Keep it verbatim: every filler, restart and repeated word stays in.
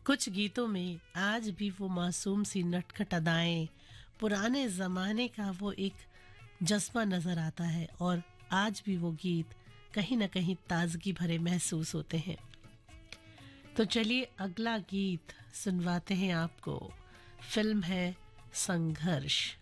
कुछ गीतों में आज भी वो मासूम सी नटखट अदाएं, पुराने ज़माने का वो एक जज्बा नज़र आता है और आज भी वो गीत कहीं ना कहीं ताजगी भरे महसूस होते हैं। तो चलिए अगला गीत सुनवाते हैं आपको। फिल्म है संघर्ष।